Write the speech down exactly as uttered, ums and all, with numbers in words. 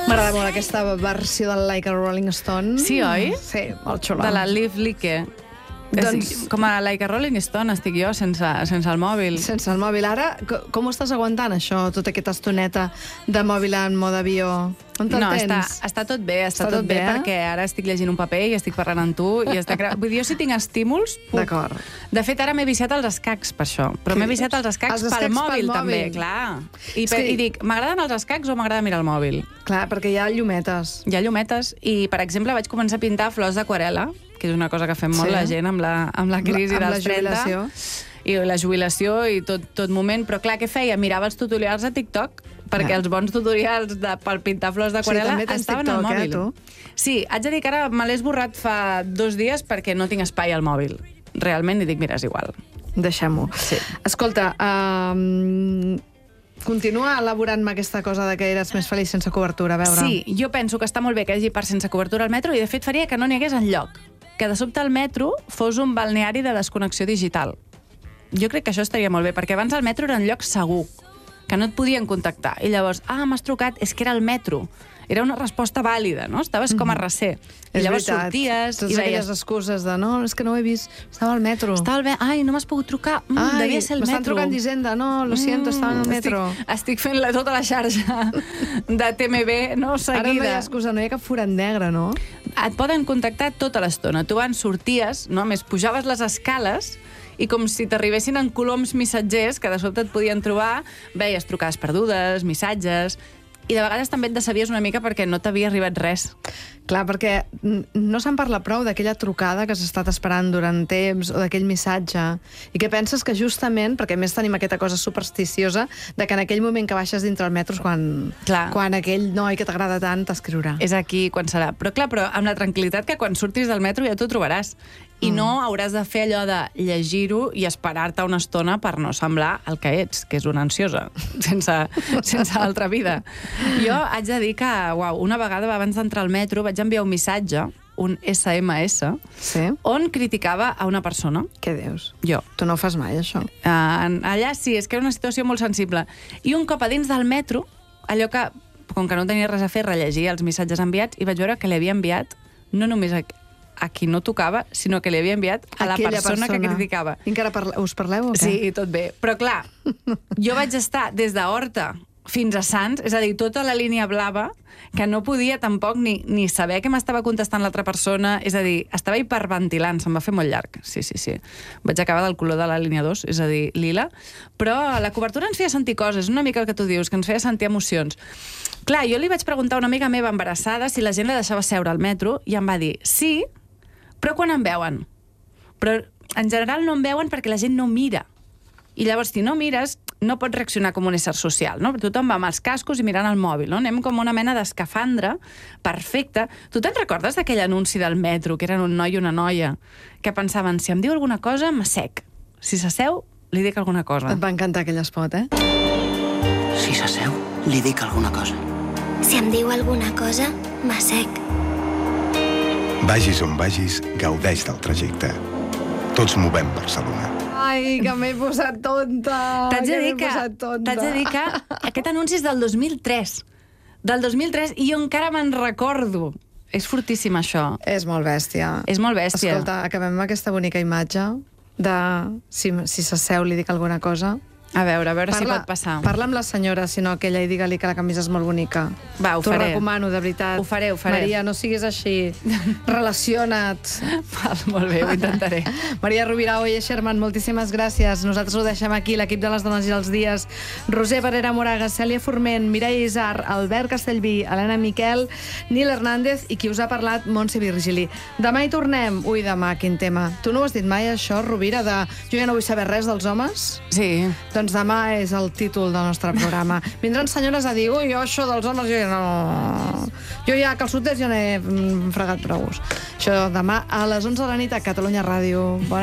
M'agrada molt aquesta versió del Like a Rolling Stone. Sí, oi? Sí, molt xula. De la Liv Like. Doncs... Com a Like a Rolling Stone estic jo, sense, sense el mòbil. Sense el mòbil. Ara, com ho estàs aguantant, això, tota aquesta estoneta de mòbil en mode avió? On te'l no, tens? està, està tot bé, està, Està tot, tot bé, bé, eh? perquè ara estic llegint un paper i estic parlant amb tu. I està... Vull dir, jo si tinc estímuls... Puc... D'acord. De fet, ara m'he viciat als escacs per això. Però m'he viciat als escacs, Els escacs pel mòbil, pel també, mòbil. clar. I, És per, que- I dic, m'agraden els escacs o m'agrada mirar el mòbil? Clar, perquè hi ha llumetes. Hi ha llumetes i, per exemple, vaig començar a pintar flors d'aquarel·la, que és una cosa que fem molt Sí. la gent amb la, amb la crisi Amb la dels trenta. jubilació. I la jubilació i tot, tot moment. Però clar, què feia? Mirava els tutorials a TikTok, perquè Ja. els bons tutorials de, per pintar flors d'aquarel·la Sí, també tens estaven TikTok, al mòbil. eh, tu? Sí, haig de dir que ara me l'he esborrat fa dos dies perquè no tinc espai al mòbil. Realment, i dic, mira, és igual. Deixem-ho. Sí. Escolta, um, continua elaborant-me aquesta cosa de que eres més feliç sense cobertura, a veure. Sí, jo penso que està molt bé que hi hagi parts sense cobertura al metro i, de fet, faria que no n'hi hagués enlloc. Que de sobte el metro fos un balneari de desconnexió digital. Jo crec que això estaria molt bé, perquè abans el metro era un lloc segur, que no et podien contactar. I llavors, ah, m'has trucat, és que era el metro. Era una resposta vàlida, no? Estaves com a recer. I És llavors veritat. sorties Totes i aquelles veies... excuses de no, és que no ho he vist, estava al metro. Estava al metro. Ai, no m'has pogut trucar. Mm, Ai, devia ser el m'estan metro. trucant d'Hisenda, no, lo siento, estava en el metro. Estic, estic fent la, tota la xarxa de T M B, no, seguida. Ara no hi ha excusa, no hi ha cap forat negre, no? Et poden contactar tota l'estona. Tu abans sorties, no? A més, pujaves les escales i com si t'arribessin en coloms missatgers que de sobte et podien trobar, veies trucades perdudes, missatges... I de vegades també et decebies una mica perquè no t'havia arribat res. Clar, perquè no se'n parla prou d'aquella trucada que has estat esperant durant temps o d'aquell missatge i que penses que justament, perquè a més tenim aquesta cosa supersticiosa de que en aquell moment que baixes dintre el metro és quan, Clar. quan aquell noi que t'agrada tant t'escriurà. És aquí quan serà. Però clar, però amb la tranquil·litat que quan surtis del metro ja t'ho trobaràs. I Mm. no hauràs de fer allò de llegir-ho i esperar-te una estona per no semblar el que ets, que és una ansiosa, sense, sense altra vida. Jo haig de dir que, uau, una vegada abans d'entrar al metro vaig enviar un missatge, un S M S, Sí? on criticava a una persona. Què dius? Jo. Tu no ho fas mai, això. Uh, allà sí, és que era una situació molt sensible. I un cop a dins del metro, allò que, com que no tenia res a fer, rellegia els missatges enviats i vaig veure que li havia enviat no només a, a qui no tocava, sinó que li havia enviat a la Aquella persona, que criticava. I encara parle... us parleu o què? Sí, tot bé. Però clar, jo vaig estar des d'Horta fins a Sants, és a dir, tota la línia blava, que no podia tampoc ni, ni saber què m'estava contestant l'altra persona, és a dir, estava hiperventilant, se'm va fer molt llarg. Sí, sí, sí. Vaig acabar del color de la línia dos, és a dir, lila, però la cobertura ens feia sentir coses, una mica el que tu dius, que ens feia sentir emocions. Clar, jo li vaig preguntar a una amiga meva embarassada si la gent la deixava seure al metro i em va dir, sí, però quan em veuen? Però en general no em veuen perquè la gent no mira. I llavors, si no mires, no pots reaccionar com un ésser social, no? Tothom va amb els cascos i mirant el mòbil, no? Anem com una mena d'escafandra perfecta. Tu te'n recordes d'aquell anunci del metro, que eren un noi i una noia, que pensaven, si em diu alguna cosa, m'assec. Si s'asseu, li dic alguna cosa. Et va encantar aquell espot, eh? Si s'asseu, li dic alguna cosa. Si em diu alguna cosa, m'assec. Vagis on vagis, gaudeix del trajecte. Tots movem Barcelona. Ai, que m'he posat tonta! T'haig de, que dir m'he que, posat tonta. t'haig de dir que aquest anunci és del dos mil tres. Del dos mil tres, i jo encara me'n recordo. És fortíssim, això. És molt bèstia. És molt bèstia. Escolta, acabem amb aquesta bonica imatge de si, si s'asseu li dic alguna cosa. A veure, a veure si pot passar. Parla amb la senyora, si no, aquella, i digue-li que la camisa és molt bonica. Va, ho T'ho faré. recomano, de veritat. Ho faré, ho faré. Maria, no siguis així. Relaciona't. Val, molt bé, ho intentaré. Maria Rovira, Oye Sherman, moltíssimes gràcies. Nosaltres ho deixem aquí, l'equip de les dones i els dies. Roser Barrera Moraga, Cèlia Forment, Mireia Isar, Albert Castellví, Helena Miquel, Nil Hernández i qui us ha parlat, Montse Virgili. Demà hi tornem. Ui, demà, quin tema. Tu no ho has dit mai, això, Rovira, de jo ja no vull saber res dels homes? Sí. Doncs demà és el títol del nostre programa. Vindran senyores a dir, ui, jo això dels homes jo ja no... Jo ja calçotets ja n'he mm, fregat prou. Això demà a les onze de la nit a Catalunya Ràdio. Bona